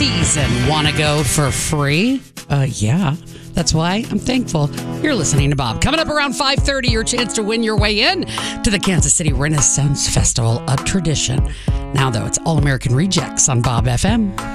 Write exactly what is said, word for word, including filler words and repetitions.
season. Want to go for free? Uh, yeah. That's why I'm thankful you're listening to Bob. Coming up around five thirty, your chance to win your way in to the Kansas City Renaissance Festival of Tradition. Now, though, it's All American Rejects on Bob F M.